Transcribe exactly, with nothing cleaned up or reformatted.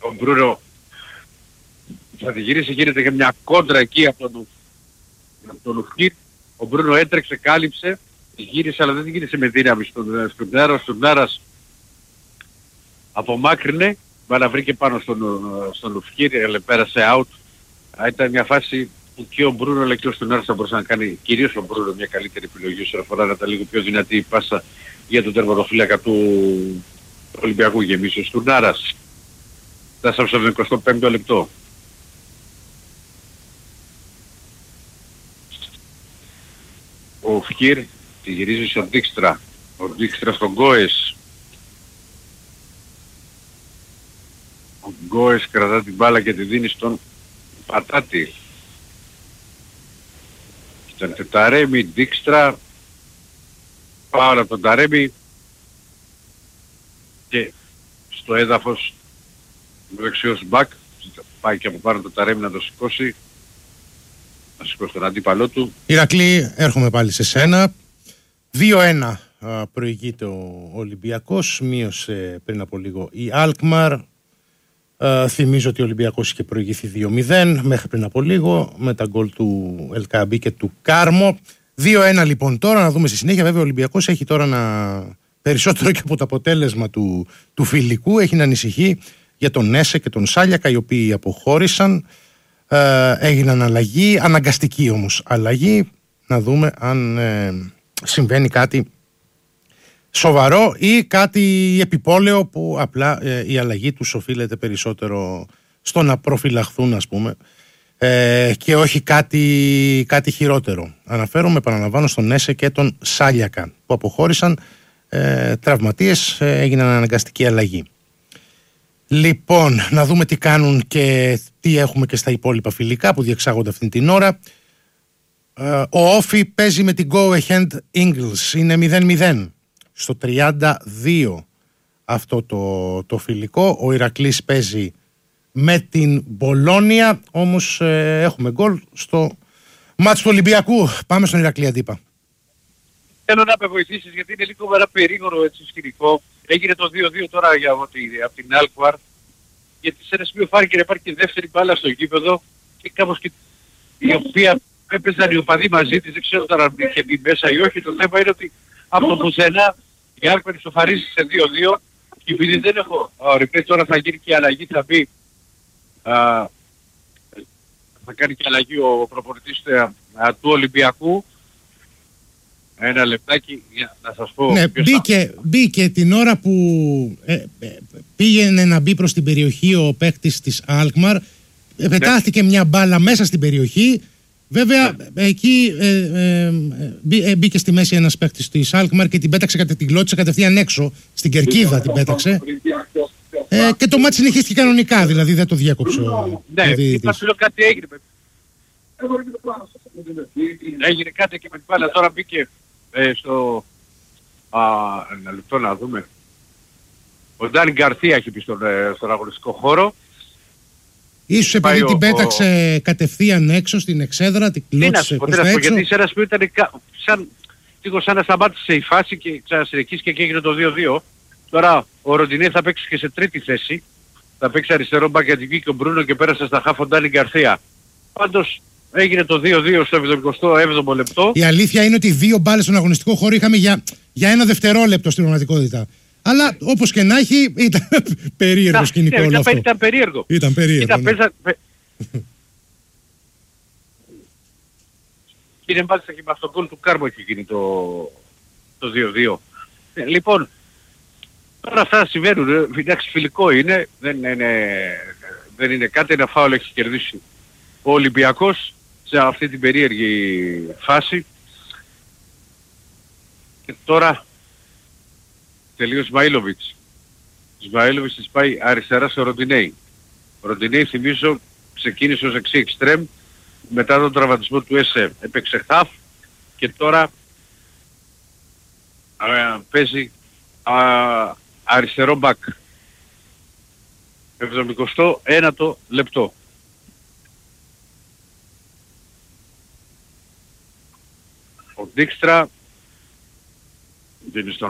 Ο Μπρούνο θα τη γυρίσει, γίνεται και μια κόντρα εκεί από τον, από τον Ουφκίρ. Ο Μπρούνο έτρεξε, κάλυψε, γύρισε, αλλά δεν τη γύρισε με δύναμη στον Στουρνάρα. Ο Στουρνάρας απομάκρυνε, αλλά βρήκε πάνω στον, στον Ουφκίρ, πέρασε out. Ήταν μια φάση που και ο Μπρούνο αλλά και ο Στουρνάρας θα μπορούσε να κάνει, κυρίως ο Μπρούνο, μια καλύτερη επιλογή όσον αφορά να ήταν λίγο πιο δυνατή η πάσα για τον τερματοφύλακα του Ολυμπιακού γεμίσει. Ο Στουρνάρας φτάσαμε στο εικοστό πέμπτο λεπτό. Ο Φκίρ τη γυρίζει στον Ντίξτρα. Ο Ντίξτρα στον Γκόες. Ο Γκόες κρατά την μπάλα και τη δίνει στον Πατάτη. Ήταν Ταρέμι, Ντίξτρα. Πάω από τον Ταρέμι και στο έδαφος ο δεξιός μπακ. Πάει και από πάνω το Ταρέμι να το σηκώσει. Να σηκώσει τον αντίπαλό του. Ηρακλή, έρχομαι πάλι σε σένα. δύο ένα προηγείται ο Ολυμπιακός. Μείωσε πριν από λίγο η Αλκμαρ. Uh, θυμίζω ότι ο Ολυμπιακός είχε προηγηθεί δύο μηδέν μέχρι πριν από λίγο με τα γκολ του Ελκαμπή και του Κάρμο. δύο ένα λοιπόν τώρα, να δούμε στη συνέχεια. Βέβαια ο Ολυμπιακός έχει τώρα να... περισσότερο και από το αποτέλεσμα του, του φιλικού, έχει να ανησυχεί για τον Νέσε και τον Σάλιακα, οι οποίοι αποχώρησαν. Uh, έγιναν αλλαγή, αναγκαστική όμως αλλαγή. Να δούμε αν ε, συμβαίνει κάτι σοβαρό ή κάτι επιπόλαιο που απλά ε, η αλλαγή τους οφείλεται περισσότερο στο να προφυλαχθούν, ας πούμε, ε, και όχι κάτι, κάτι χειρότερο. Αναφέρομαι, επαναλαμβάνω, στον Νέσε και τον Σάλιακα που αποχώρησαν ε, τραυματίες, ε, έγιναν αναγκαστική αλλαγή. Λοιπόν, να δούμε τι κάνουν και τι έχουμε και στα υπόλοιπα φιλικά που διεξάγονται αυτή την ώρα. Ε, ο Όφι παίζει με την Go Ahead Eagles, είναι μηδέν μηδέν. Στο τριάντα δύο αυτό το, το φιλικό. Ο Ηρακλής παίζει με την Μπολόνια. Όμως ε, έχουμε γκολ στο μάτς του Ολυμπιακού. Πάμε στον Ηρακλή αντίπα. Θέλω να με βοηθήσεις γιατί είναι λίγο μέρα περίγωρο έτσι σκηνικό. Έγινε το δύο δύο τώρα για, ότι, από την Αλκμαρ. Γιατί σε ένα σημείο φάνηκε να υπάρχει και δεύτερη μπάλα στο γήπεδο και κάπως και η οποία έπαιζαν οι οπαδοί μαζί της. Δεν ξέρω τώρα αν είχε μπει μέσα ή όχι. Το θέμα είναι ότι από το πουθενά η Αλκμαρ ισοφαρίζει σε δύο δύο και επειδή δεν έχω replay τώρα θα γίνει και η αλλαγή, θα μπει α, θα κάνει και αλλαγή ο προπονητής α, του Ολυμπιακού. Ένα λεπτάκι για να σας πω. Ναι, μπήκε, θα... μπήκε την ώρα που ε, ε, πήγαινε να μπει προς την περιοχή ο παίκτης της Αλκμαρ. Ε, πετάχτηκε ναι. μια μπάλα μέσα στην περιοχή. Βέβαια ναι. εκεί ε, ε, ε, μπήκε στη μέση ένας παίκτης της Αλκμαρ και την πέταξε, κατε, την κλώτησε κατευθείαν έξω. Στην κερκίδα την πέταξε. Ε, και το μάτι συνεχίστηκε κανονικά, δηλαδή δεν το διέκοψε ο Ναι, είπα σου λέω κάτι έγινε. Έγινε κάτι και με την μπάλα, τώρα μπήκε ε, στο... Α, ένα λεπτό να δούμε. Ο Ντάνι Γκαρθία έχει πει στον, ε, στον αγωνιστικό χώρο. Ίσως επειδή την πέταξε ο... κατευθείαν έξω στην εξέδρα, την κλώτησε προς τα έξω. Γιατί σε ένα σημείο ήταν σαν, λίγο σαν να σταμάτησε η φάση και ξανασυνεχίστηκε και έγινε το δύο δύο. Τώρα ο Ροντινέ θα παίξει και σε τρίτη θέση. Θα παίξει αριστερό μπακ γιατί βγήκε ο Μπρούνο και πέρασε στα χάφ ο Ντάνι Γκαρθία. Πάντως έγινε το δύο δύο στο εβδομηκοστό έβδομο λεπτό. Η αλήθεια είναι ότι δύο μπάλες στον αγωνιστικό χώρο είχαμε για, για ένα δευτερόλεπτο στην πραγματικότητα. Αλλά όπως και να έχει ήταν περίεργο σκηνικό όλο αυτό. Ήταν περίεργο. Ήταν περίεργο. Ήταν ναι. πέσα... Είναι μάλιστα και με αυτόν τον γκολ του Κάρμο έχει γίνει το, το δύο δύο. Ε, λοιπόν, τώρα αυτά συμβαίνουν. Εντάξει, φιλικό είναι. Δεν είναι, δεν είναι κάτι. Ένα φάουλ έχει κερδίσει ο Ολυμπιακός σε αυτή την περίεργη φάση. Και τώρα τελείω Σμαΐλοβιτς. Σμαΐλοβιτς της πάει αριστερά στο Ροντινέι. Ο Ροντινέι, θυμίζω, ξεκίνησε ως εξή εξτρέμ μετά τον τραυματισμό του ΕΣΕ. Έπαιξε χαφ και τώρα α, παίζει α, αριστερό μπακ. εβδομηκοστό ένατο λεπτό. Ο Ντίξτρα δίνει στον